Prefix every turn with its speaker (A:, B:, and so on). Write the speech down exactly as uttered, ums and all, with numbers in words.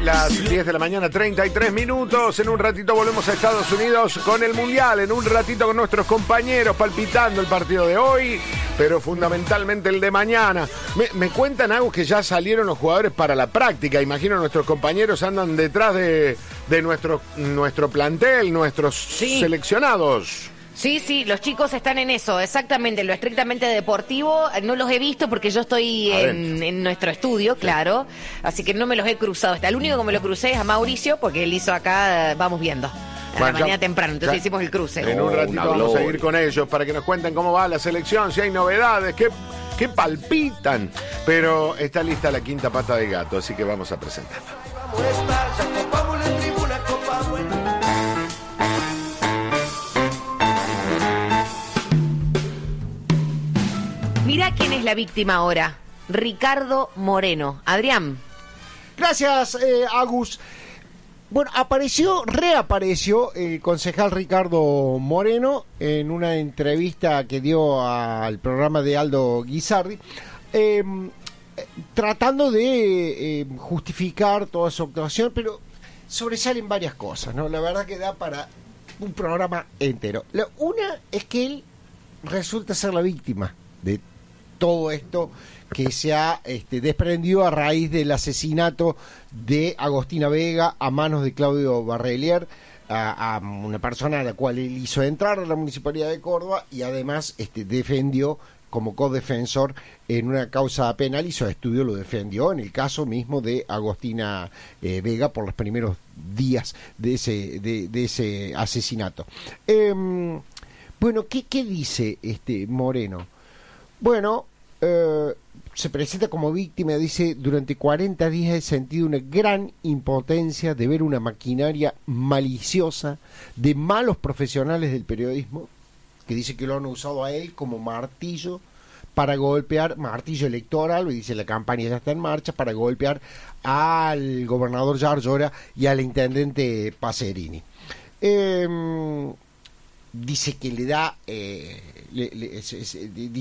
A: Las diez de la mañana, treinta y tres minutos. En un ratito volvemos a Estados Unidos con el Mundial. En un ratito con nuestros compañeros palpitando el partido de hoy, pero fundamentalmente el de mañana. Me, me cuentan algo que ya salieron los jugadores para la práctica. Imagino nuestros compañeros andan detrás de, de nuestro, nuestro plantel, nuestros sí. seleccionados.
B: Sí, sí, los chicos están en eso, exactamente, lo estrictamente deportivo. No los he visto porque yo estoy en, en nuestro estudio, claro, así que no me los he cruzado. El único que me lo crucé es a Mauricio, porque él hizo acá, vamos viendo, a bueno, la mañana ya, temprano, entonces ya, hicimos el cruce.
A: En un ratito oh, vamos a ir con ellos para que nos cuenten cómo va la selección, si hay novedades, qué, qué palpitan. Pero está lista la quinta pata de gato, así que vamos a presentarla.
B: Mirá quién es la víctima ahora, Ricardo Moreno. Adrián.
C: Gracias, eh, Agus. Bueno, apareció, reapareció el concejal Ricardo Moreno en una entrevista que dio al programa de Aldo Guisardi, eh, tratando de eh, justificar toda su actuación, pero sobresalen varias cosas, ¿no? La verdad que da para un programa entero. La, una es que él resulta ser la víctima de todo esto que se ha este, desprendido a raíz del asesinato de Agostina Vega a manos de Claudio Barrelier, a, a una persona a la cual él hizo entrar a la Municipalidad de Córdoba y además este, defendió como codefensor en una causa penal, hizo estudio, lo defendió en el caso mismo de Agostina eh, Vega por los primeros días de ese, de, de ese asesinato. Eh, bueno, ¿qué, qué dice este Moreno? Bueno, eh, se presenta como víctima, dice, durante cuarenta días he sentido una gran impotencia de ver una maquinaria maliciosa de malos profesionales del periodismo, que dice que lo han usado a él como martillo para golpear, martillo electoral, y dice la campaña ya está en marcha, para golpear al gobernador Yarlora y al intendente Pacerini. Eh, dice que le da... Eh, Le, le, es, es, dice